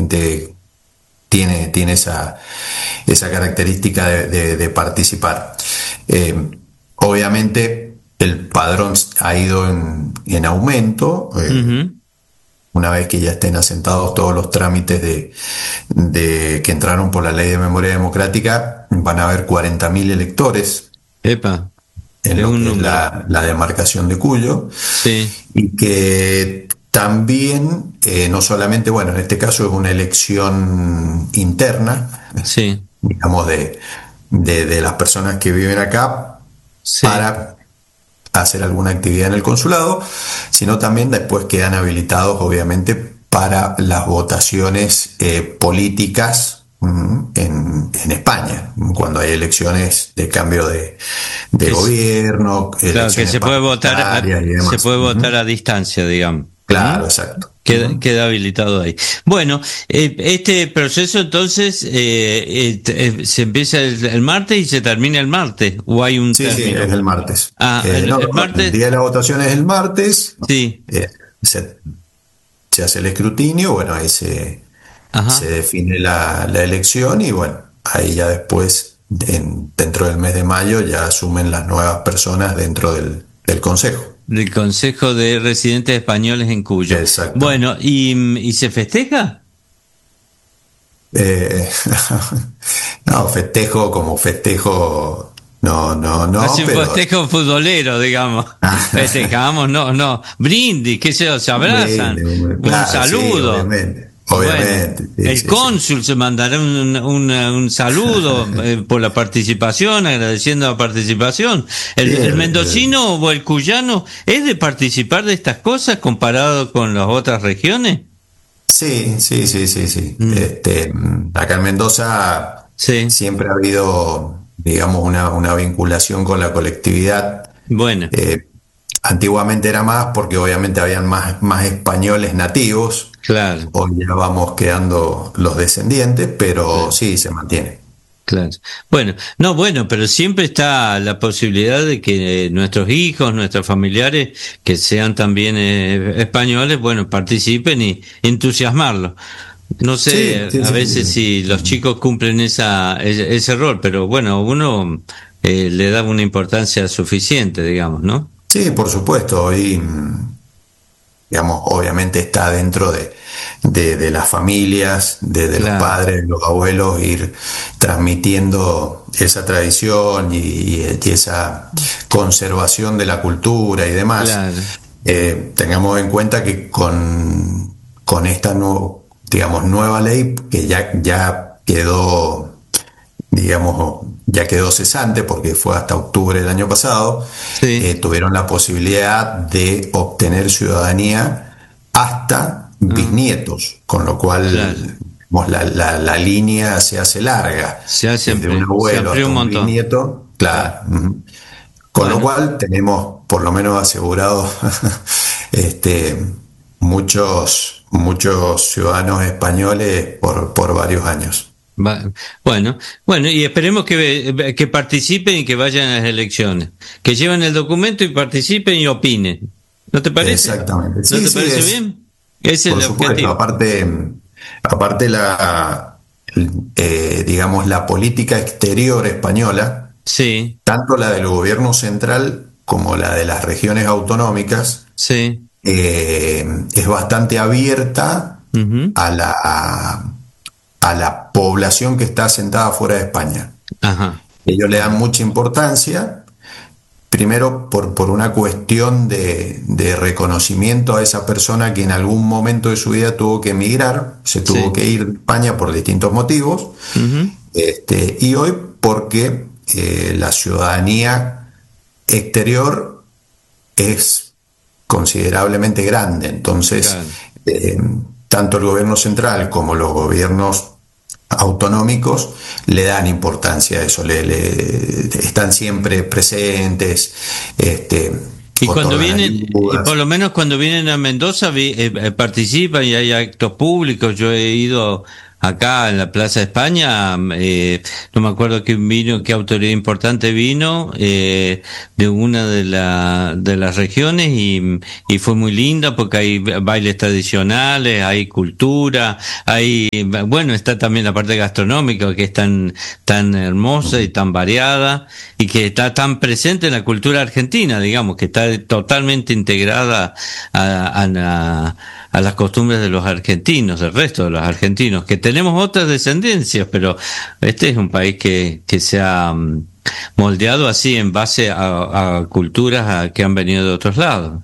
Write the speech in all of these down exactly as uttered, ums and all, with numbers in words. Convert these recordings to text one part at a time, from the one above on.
gente tiene, tiene esa, esa característica de, de, de participar. Eh, obviamente el padrón ha ido en, en aumento. Eh, uh-huh. Una vez que ya estén asentados todos los trámites de, de que entraron por la Ley de Memoria Democrática, van a haber cuarenta mil electores. Epa. En lo que es la, la demarcación de Cuyo. Sí. Y que también, eh, no solamente, bueno, en este caso es una elección interna, sí. digamos, de, de, de las personas que viven acá, sí. para hacer alguna actividad en el consulado, sino también después quedan habilitados, obviamente, para las votaciones eh, políticas mm, en, en España, cuando hay elecciones de cambio de, de es, gobierno. Claro, que se puede votar a, se puede votar a distancia, digamos. Claro, exacto. Queda, uh-huh. queda habilitado ahí. Bueno, eh, este proceso entonces eh, eh, eh, se empieza el, el martes y se termina el martes, ¿o hay un sí, término? Sí, es el martes. Ah, eh, el, no, el martes. El día de la votación es el martes. Sí. Eh, se, se hace el escrutinio, bueno, ahí se, se define la, la elección y bueno, ahí ya después, en, dentro del mes de mayo, ya asumen las nuevas personas dentro del, del Consejo. Del Consejo de Residentes Españoles en Cuyo. Exacto. Bueno, ¿y, y se festeja? Eh, no, festejo como festejo, no, no, no. Hace un pero... festejo futbolero, digamos. Festejamos, no, no. Brindis, qué sé yo, se abrazan. Brindis, claro, un saludo. Sí, obviamente. Obviamente. Bueno, sí, el sí, cónsul sí. se mandará un, un, un saludo eh, por la participación, agradeciendo la participación. ¿El, sí, el mendocino el, o el cuyano es de participar de estas cosas comparado con las otras regiones? Sí, sí, sí, sí, sí. Mm. Este, acá en Mendoza sí. siempre ha habido, digamos, una, una vinculación con la colectividad. Bueno. Eh, antiguamente era más porque obviamente habían más, más españoles nativos. Claro. Hoy ya vamos quedando los descendientes, pero claro. sí, se mantiene. Claro. Bueno, no, bueno, pero siempre está la posibilidad de que nuestros hijos, nuestros familiares, que sean también eh, españoles, bueno, participen y entusiasmarlos. No sé, sí, sí, a sí, veces sí. si los chicos cumplen esa ese, ese rol, pero bueno, uno eh, le da una importancia suficiente, digamos, ¿no? Sí, por supuesto, y digamos, obviamente está dentro de, de, de las familias, de, de claro. los padres, los abuelos, ir transmitiendo esa tradición y, y esa conservación de la cultura y demás. Claro. Eh, tengamos en cuenta que con, con esta no, digamos, nueva ley, que ya, ya quedó, digamos, ya quedó cesante porque fue hasta octubre del año pasado, sí. eh, tuvieron la posibilidad de obtener ciudadanía hasta uh-huh. bisnietos, con lo cual claro. la, la, la línea se hace larga. Se hace desde un abuelo hasta un, un bisnieto, claro. Uh-huh. Con bueno. lo cual tenemos por lo menos asegurado este, muchos, muchos ciudadanos españoles por, por varios años. Bueno, bueno, y esperemos que, que participen y que vayan a las elecciones, que lleven el documento y participen y opinen. ¿No te parece? Exactamente. ¿No sí, te sí, parece es, bien? Ese es por el supuesto, objetivo. Aparte, aparte la, eh, digamos, la política exterior española, sí. tanto la del gobierno central como la de las regiones autonómicas, sí. eh, es bastante abierta uh-huh. a la... A, a la población que está asentada fuera de España. Ajá. Ellos le dan mucha importancia, primero por, por una cuestión de, de reconocimiento a esa persona que en algún momento de su vida tuvo que emigrar, se tuvo sí. que ir de España por distintos motivos, uh-huh. este, y hoy porque eh, la ciudadanía exterior es considerablemente grande, entonces claro. eh, tanto el gobierno central como los gobiernos autonómicos le dan importancia a eso, le, le están siempre presentes. Este, y cuando vienen, y por lo menos cuando vienen a Mendoza, vi, eh, participan y hay actos públicos. Yo he ido acá en la Plaza de España, eh, no me acuerdo quién vino, qué autoridad importante vino, eh, de una de, la, de las regiones y, y fue muy linda porque hay bailes tradicionales, hay cultura, hay, bueno, está también la parte gastronómica que es tan, tan hermosa y tan variada y que está tan presente en la cultura argentina, digamos, que está totalmente integrada a, a, a, a las costumbres de los argentinos, del resto de los argentinos, que tenemos otras descendencias, pero este es un país que, que se ha um, moldeado así en base a, a culturas a, que han venido de otros lados.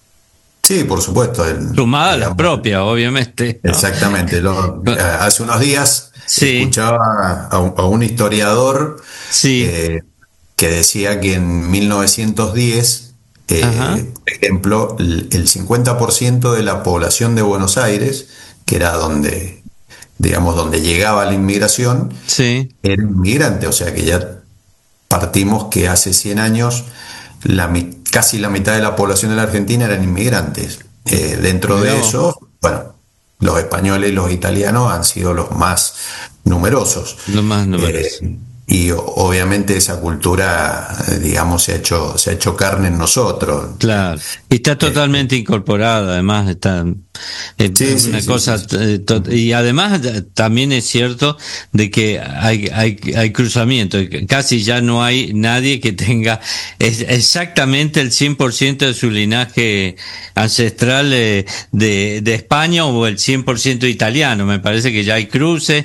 Sí, por supuesto. El, Sumada a las propias, obviamente, ¿no? Exactamente. Lo, hace unos días sí. escuchaba a un, a un historiador sí. eh, que decía que en mil novecientos diez, eh, por ejemplo, el, el cincuenta por ciento de la población de Buenos Aires, que era donde, digamos, donde llegaba la inmigración, sí. era inmigrante, o sea que ya partimos que hace cien años la, casi la mitad de la población de la Argentina eran inmigrantes. Eh, dentro no. de eso, bueno, los españoles y los italianos han sido los más numerosos. Los más numerosos. Eh, y obviamente esa cultura, digamos, se ha hecho, se ha hecho carne en nosotros. Claro, y está totalmente eh, incorporada, además está es sí, una sí, cosa sí, sí. Eh, to, y además también es cierto de que hay hay, hay cruzamiento, casi ya no hay nadie que tenga es, exactamente el cien por ciento de su linaje ancestral eh, de, de España o el cien por ciento italiano, me parece que ya hay cruces.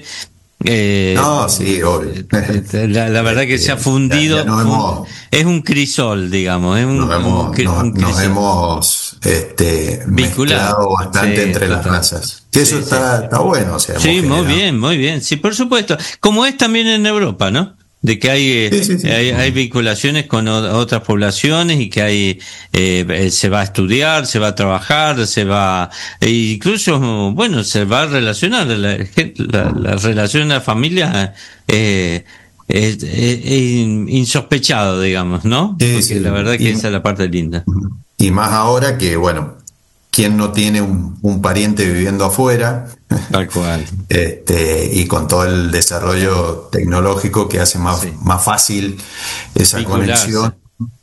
Eh, no, sí, obvio. La, la verdad que se ha fundido, ya, ya hemos, es un crisol, digamos, es un, nos hemos, un, nos, un nos hemos este, mezclado bastante sí, entre total. las razas. Y eso sí, está, sí. está bueno. O sea, sí, muy generado. bien, muy bien, sí, por supuesto, como es también en Europa, ¿no? De que hay, sí, sí, sí. hay, hay vinculaciones con otras poblaciones y que hay eh, se va a estudiar, se va a trabajar, se va e incluso bueno se va a relacionar la, la, la relación de la familia eh, es, es, es insospechado, digamos, ¿no? Sí, Porque sí. la verdad que y, esa es la parte linda. Y más ahora que bueno, ¿quién no tiene un, un pariente viviendo afuera? Tal cual. Este, y con todo el desarrollo tecnológico que hace más, sí. más fácil esa Vincularse. conexión.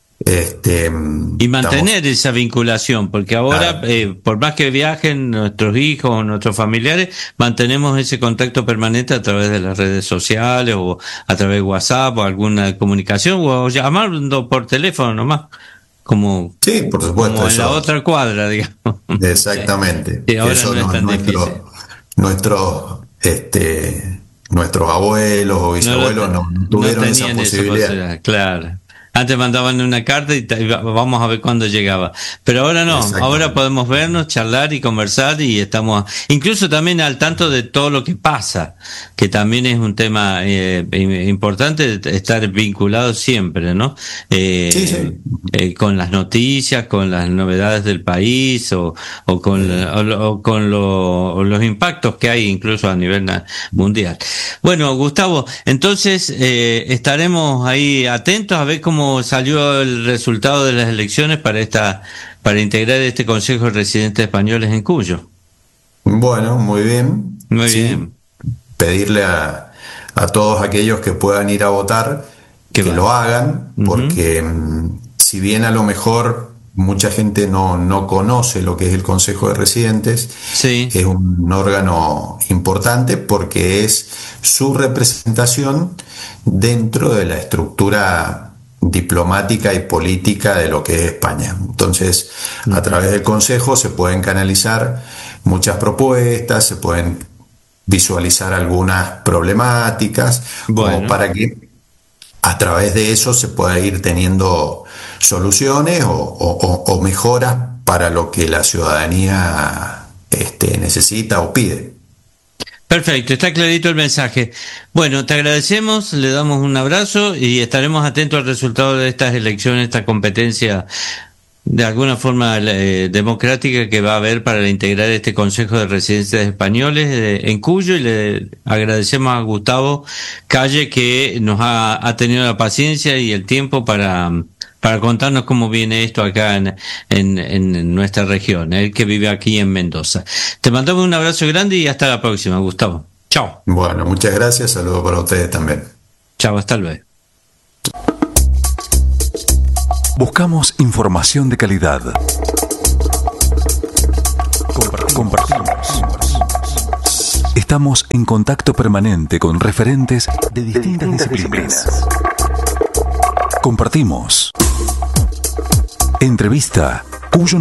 Este, y mantener estamos... esa vinculación, porque ahora, claro. eh, por más que viajen nuestros hijos o nuestros familiares, mantenemos ese contacto permanente a través de las redes sociales o a través de WhatsApp o alguna comunicación o llamando por teléfono nomás. Como, sí, por supuesto, como en eso. la otra cuadra, digamos. Exactamente. Sí, ahora eso no es tan nuestro, difícil. Nuestros, este, nuestros abuelos o bisabuelos no, no tuvieron no esa posibilidad. esa posibilidad. Claro. Antes mandaban una carta y vamos a ver cuándo llegaba. Pero ahora no, ahora podemos vernos, charlar y conversar y estamos incluso también al tanto de todo lo que pasa, que también es un tema eh, importante, estar vinculado siempre, ¿no? Eh, sí, sí. Eh, con las noticias, con las novedades del país o, o con, sí. o, o con lo, o los impactos que hay incluso a nivel mundial. Bueno, Gustavo, entonces eh, estaremos ahí atentos a ver cómo salió el resultado de las elecciones para esta para integrar este Consejo de Residentes Españoles en Cuyo. Bueno, muy bien. Muy sí. bien. Pedirle a, a todos aquellos que puedan ir a votar que va? lo hagan, porque uh-huh. si bien a lo mejor mucha gente no, no conoce lo que es el Consejo de Residentes, sí. es un órgano importante porque es su representación dentro de la estructura diplomática y política de lo que es España. Entonces, a través del Consejo se pueden canalizar muchas propuestas, se pueden visualizar algunas problemáticas, bueno. como para que a través de eso se pueda ir teniendo soluciones o, o, o mejoras para lo que la ciudadanía este, necesita o pide. Perfecto, está clarito el mensaje. Bueno, te agradecemos, le damos un abrazo y estaremos atentos al resultado de estas elecciones, esta competencia de alguna forma eh, democrática que va a haber para integrar este Consejo de Residentes Españoles eh, en Cuyo, y le agradecemos a Gustavo Calle que nos ha, ha tenido la paciencia y el tiempo para para contarnos cómo viene esto acá en, en, en nuestra región, él que vive aquí en Mendoza. Te mandamos un abrazo grande y hasta la próxima, Gustavo. Chao. Bueno, muchas gracias, saludos para ustedes también. Chao, hasta luego. Buscamos información de calidad. Compartimos. Estamos en contacto permanente con referentes de distintas, de distintas disciplinas. disciplinas. Compartimos. Entrevista cuyo